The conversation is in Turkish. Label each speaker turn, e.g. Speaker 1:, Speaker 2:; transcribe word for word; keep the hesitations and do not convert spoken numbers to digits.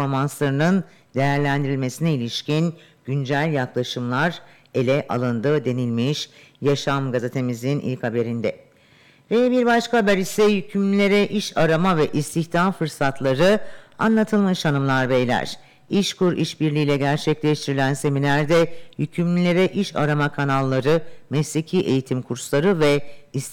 Speaker 1: performanslarının değerlendirilmesine ilişkin güncel yaklaşımlar ele alındı denilmiş Yaşam gazetemizin ilk haberinde. Ve bir başka haber ise yükümlülere iş arama ve istihdam fırsatları anlatılmış hanımlar beyler. İşkur işbirliğiyle gerçekleştirilen seminerde yükümlülere iş arama kanalları, mesleki eğitim kursları ve istihdam